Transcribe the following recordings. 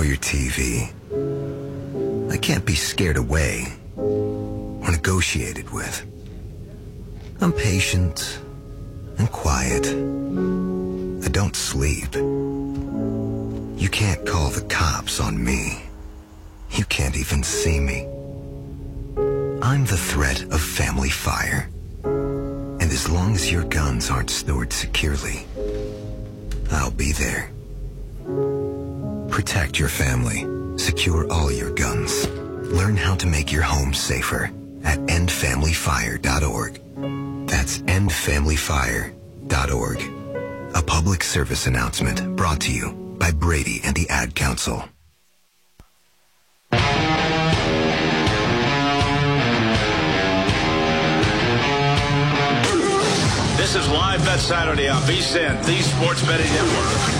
or your TV. I can't be scared away or negotiated with. I'm patient and quiet. I don't sleep. You can't call the cops on me. You can't even see me. I'm the threat of family fire. And as long as your guns aren't stored securely, I'll be there. Protect your family. Secure all your guns. Learn how to make your home safer at endfamilyfire.org. That's endfamilyfire.org. A public service announcement brought to you by Brady and the Ad Council. This is Live Bet Saturday on VSiN, the Sports Betting Network.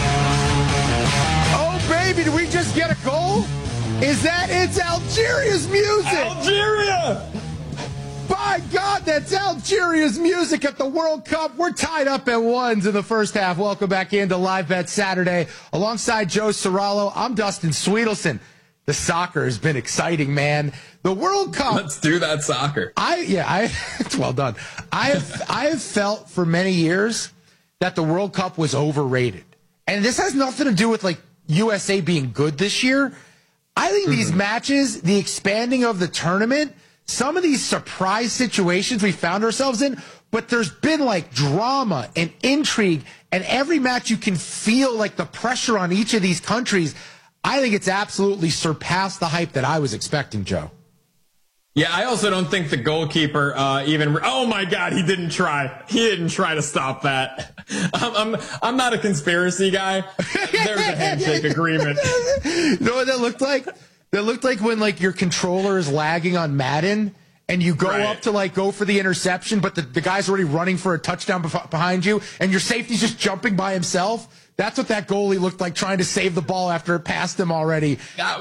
Oh, baby, did we just get a goal? It's Algeria's music. Algeria! By God, that's Algeria's music at the World Cup. We're tied up at 1s in the first half. Welcome back into Live Bet Saturday. Alongside Joe Serralo, I'm Dustin Sweetelson. The soccer has been exciting, man. The World Cup. Let's do that soccer. It's well done. I have felt for many years that the World Cup was overrated. And this has nothing to do with like USA being good this year. I think these matches, the expanding of the tournament, some of these surprise situations we found ourselves in, but there's been like drama and intrigue, and every match you can feel like the pressure on each of these countries. I think it's absolutely surpassed the hype that I was expecting, Joe. Yeah, I also don't think the goalkeeper oh my God, he didn't try. He didn't try to stop that. I'm not a conspiracy guy. There's a handshake agreement. You know what that looked like? That looked like when like your controller is lagging on Madden and you go up to like go for the interception, but the guy's already running for a touchdown behind you and your safety's just jumping by himself. That's what that goalie looked like trying to save the ball after it passed him already.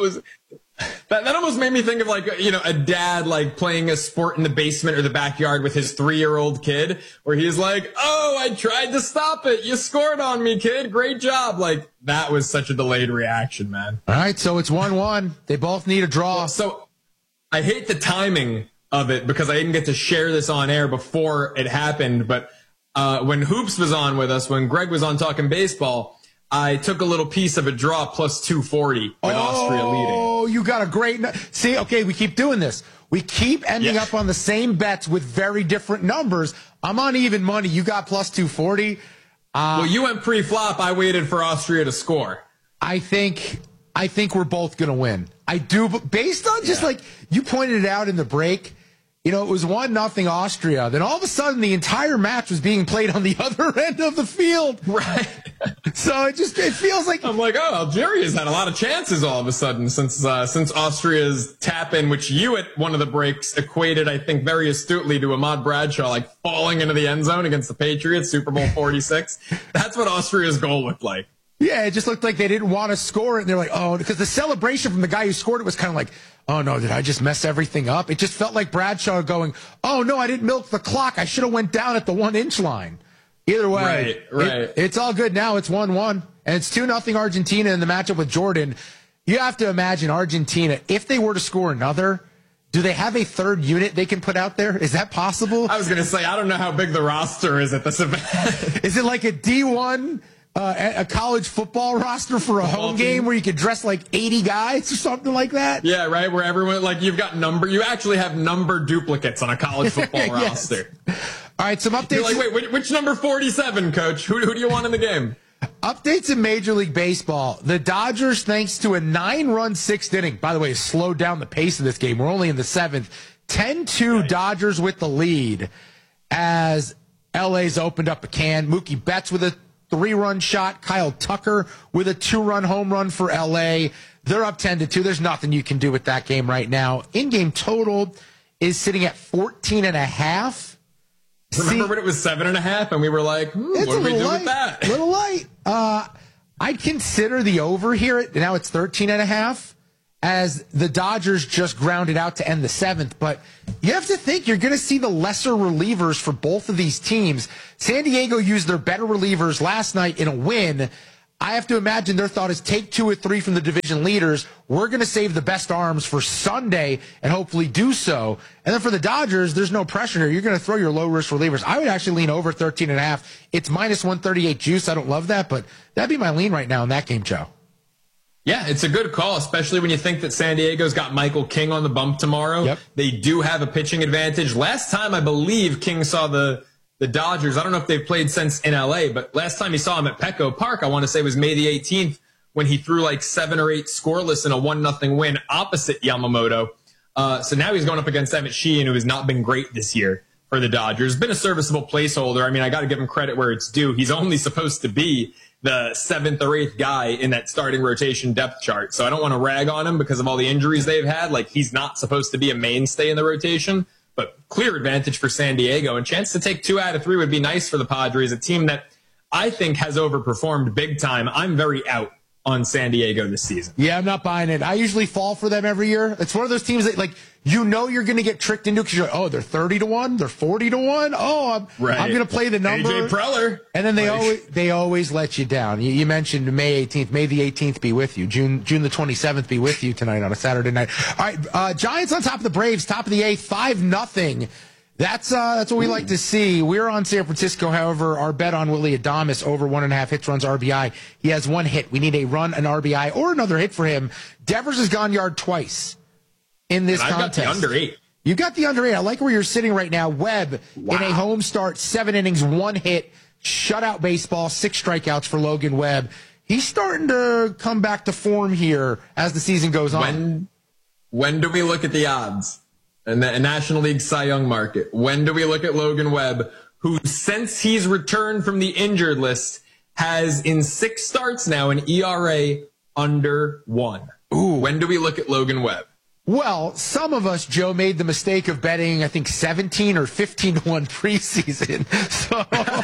That almost made me think of like, a dad like playing a sport in the basement or the backyard with his 3-year-old kid where he's like, oh, I tried to stop it. You scored on me, kid. Great job. Like that was such a delayed reaction, man. All right. So it's 1-1. They both need a draw. So I hate the timing of it because I didn't get to share this on air before it happened. But when Hoops was on with us, when Greg was on talking baseball, I took a little piece of a draw plus 240 with Austria leading. Oh, you got a great... See, okay, we keep doing this. We keep ending up on the same bets with very different numbers. I'm on even money. You got plus 240. Well, you went pre-flop. I waited for Austria to score. I think we're both going to win. I do, but based on just like you pointed it out in the break, it was 1-0 Austria. Then all of a sudden, the entire match was being played on the other end of the field. Right. So it feels like I'm like, Algeria's had a lot of chances all of a sudden since Austria's tap in, which you at one of the breaks equated, I think, very astutely to Ahmad Bradshaw, like falling into the end zone against the Patriots, Super Bowl 46. That's what Austria's goal looked like. Yeah, it just looked like they didn't want to score it. And they're like, oh, because the celebration from the guy who scored it was kind of like, oh, no, did I just mess everything up? It just felt like Bradshaw going, oh, no, I didn't milk the clock. I should have went down at the 1-inch line. Either way, right. It's all good now. It's 1-1. And it's 2-0 Argentina in the matchup with Jordan. You have to imagine Argentina, if they were to score another, do they have a third unit they can put out there? Is that possible? I was going to say, I don't know how big the roster is at this event. Is it like a D1 a college football roster for a home game where you could dress like 80 guys or something like that? Yeah, right. Where everyone, like, you actually have number duplicates on a college football roster. All right, some updates. You're like, wait, which number 47, coach? Who do you want in the game? Updates in Major League Baseball. The Dodgers, thanks to a 9-run sixth inning, by the way, slowed down the pace of this game. We're only in the seventh. 10-2 Dodgers with the lead as LA's opened up a can. Mookie Betts with a 3-run shot. Kyle Tucker with a 2-run home run for LA. They're up 10-2. There's nothing you can do with that game right now. In-game total is sitting at 14.5. Remember when it was 7.5 and we were like, what do we do with that? A little light. I'd consider the over here. Now it's 13.5 as the Dodgers just grounded out to end the seventh. But you have to think you're going to see the lesser relievers for both of these teams. San Diego used their better relievers last night in a win. I have to imagine their thought is take 2 or 3 from the division leaders. We're going to save the best arms for Sunday and hopefully do so. And then for the Dodgers, there's no pressure here. You're going to throw your low-risk relievers. I would actually lean over 13.5. It's minus 138 juice. I don't love that, but that'd be my lean right now in that game, Joe. Yeah, it's a good call, especially when you think that San Diego's got Michael King on the bump tomorrow. Yep. They do have a pitching advantage. Last time, I believe, King saw the Dodgers. I don't know if they've played since in LA, but last time he saw him at Petco Park, I want to say was May the 18th, when he threw like 7 or 8 scoreless in a 1-0 win opposite Yamamoto. So now he's going up against Emmett Sheehan, who has not been great this year for the Dodgers. Been a serviceable placeholder. I mean, I got to give him credit where it's due. He's only supposed to be the 7th or 8th guy in that starting rotation depth chart. So I don't want to rag on him because of all the injuries they've had. Like, he's not supposed to be a mainstay in the rotation. But clear advantage for San Diego, and chance to take 2 out of 3 would be nice for the Padres, a team that I think has overperformed big time. I'm very out on San Diego this season. Yeah, I'm not buying it. I usually fall for them every year. It's one of those teams that, like, you know you're going to get tricked into because you're like, oh, they're 30-1, they're 40-1. Oh, I'm going to play the number. AJ Preller. And then they always let you down. You mentioned May 18th. May the 18th be with you. June the 27th be with you tonight on a Saturday night. All right, Giants on top of the Braves, top of the 8th, 5-0. That's what we like to see. We're on San Francisco, however. Our bet on Willy Adames over 1.5 hits, runs, RBI. He has 1 hit. We need a run, an RBI, or another hit for him. Devers has gone yard twice in this contest. I've got the under 8. You got the under 8. I like where you're sitting right now. Webb in a home start, 7 innings, 1 hit, shutout baseball, 6 strikeouts for Logan Webb. He's starting to come back to form here as the season goes on. When do we look at the odds? And the National League Cy Young market. When do we look at Logan Webb, who, since he's returned from the injured list, has in 6 starts now an ERA under 1? Ooh. When do we look at Logan Webb? Well, some of us, Joe, made the mistake of betting, I think, 17 or 15-1 preseason. So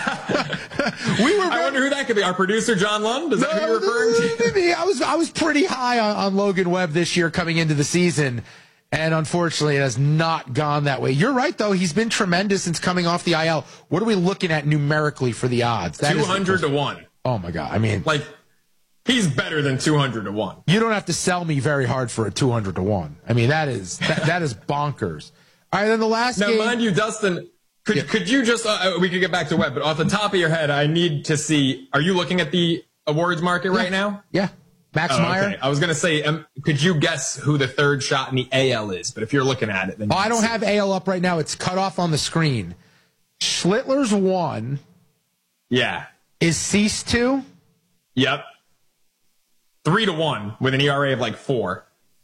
I wonder who that could be. Our producer, John Lund? Is that who you're referring to? I was pretty high on Logan Webb this year coming into the season. And unfortunately, it has not gone that way. You're right, though. He's been tremendous since coming off the IL. What are we looking at numerically for the odds? 200-1. Oh, my God. I mean, like, he's better than 200-1. You don't have to sell me very hard for a 200-1. I mean, that is bonkers. All right, then the last game. Now, mind you, Dustin, could you just, we could get back to Webb, but off the top of your head, I need to see, are you looking at the awards market right now? Yeah. Max Meyer. Okay. I was going to say, could you guess who the third shot in the AL is? But if you're looking at it, then I don't have AL up right now. It's cut off on the screen. Schlittler's 1. Yeah. Is Cease 2? Yep. 3-1 with an ERA of like 4.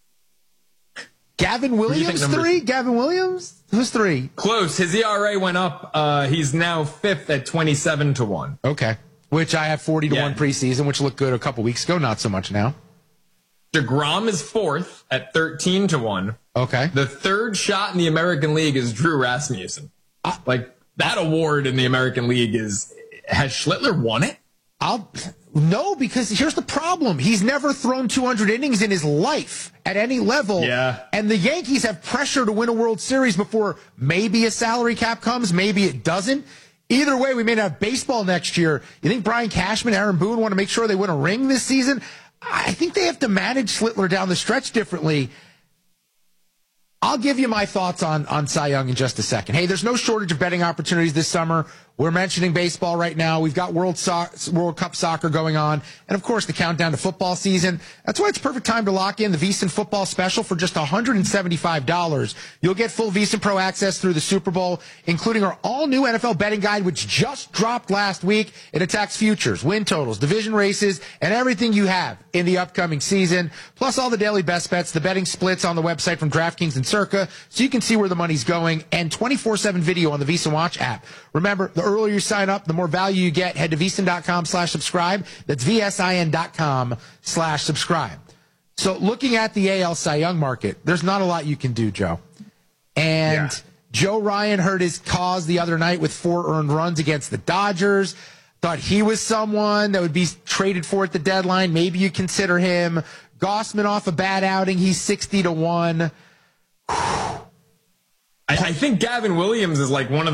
Gavin Williams 3? Gavin Williams? Who's 3? Close. His ERA went up. He's now 5th at 27-1. Okay. Which I have 40-1 preseason, which looked good a couple weeks ago. Not so much now. DeGrom is 4th at 13-1. Okay. The third shot in the American League is Drew Rasmussen. Like, that award in the American League has Schlittler won it? No, because here's the problem. He's never thrown 200 innings in his life at any level. Yeah. And the Yankees have pressure to win a World Series before maybe a salary cap comes, maybe it doesn't. Either way, we may not have baseball next year. You think Brian Cashman, Aaron Boone want to make sure they win a ring this season? I think they have to manage Schlittler down the stretch differently. I'll give you my thoughts on Cy Young in just a second. Hey, there's no shortage of betting opportunities this summer. We're mentioning baseball right now. We've got World Cup soccer going on. And, of course, the countdown to football season. That's why it's perfect time to lock in the VSiN football special for just $175. You'll get full VSiN Pro access through the Super Bowl, including our all-new NFL betting guide, which just dropped last week. It attacks futures, win totals, division races, and everything you have in the upcoming season, plus all the daily best bets, the betting splits on the website from DraftKings and Circa, so you can see where the money's going, and 24/7 video on the VSiN Watch app. Remember, the earlier you sign up, the more value you get. Head to VSiN.com/subscribe. That's VSIN.com/subscribe. So looking at the AL Cy Young market, there's not a lot you can do, Joe. And Joe Ryan hurt his cause the other night with 4 earned runs against the Dodgers. Thought he was someone that would be traded for at the deadline. Maybe you consider him. Gossman off a bad outing. He's 60-1. I think Gavin Williams is like one of the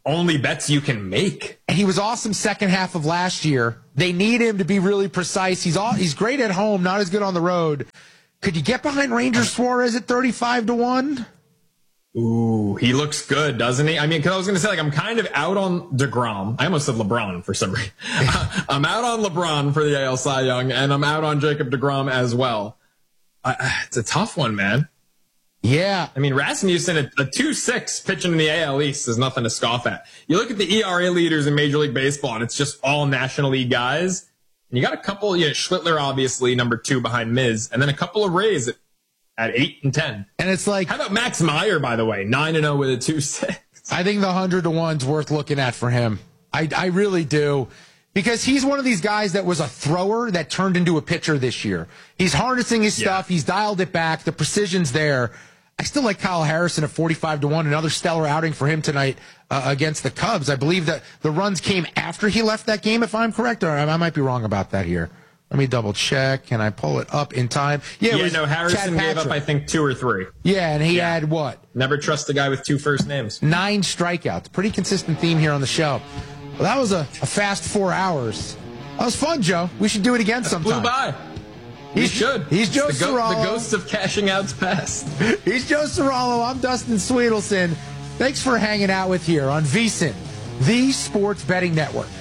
only bets you can make. And he was awesome second half of last year. They need him to be really precise. He's great at home, not as good on the road. Could you get behind Ranger Suarez at 35-1? Ooh, he looks good, doesn't he? I mean, because I was going to say, like, I'm kind of out on DeGrom. I almost said LeBron for some reason. I'm out on LeBron for the AL Cy Young, and I'm out on Jacob DeGrom as well. It's a tough one, man. Yeah. I mean, Rasmussen, a 2.6 pitching in the AL East is nothing to scoff at. You look at the ERA leaders in Major League Baseball, and it's just all National League guys. And you got a couple, Schlittler, obviously, number 2 behind Miz, and then a couple of Rays at 8 and 10. And it's like, how about Max Meyer, by the way, 9-0 with a 2.6? I think the 100-1's worth looking at for him. I really do. Because he's one of these guys that was a thrower that turned into a pitcher this year. He's harnessing his stuff. He's dialed it back. The precision's there. I still like Kyle Harrison at 45-1. Another stellar outing for him tonight against the Cubs. I believe that the runs came after he left that game, if I'm correct. Or I might be wrong about that here. Let me double check. Can I pull it up in time? Harrison gave up, I think, 2 or 3. Yeah, and he had what? Never trust a guy with 2 first names. 9 strikeouts. Pretty consistent theme here on the show. Well, that was a fast 4 hours. That was fun, Joe. We should do it again sometime. Flew by. He should. He's Joe Serralo. The ghosts of cashing out's past. He's Joe Serralo. I'm Dustin Sweetelson. Thanks for hanging out with here on VSiN, the Sports Betting Network.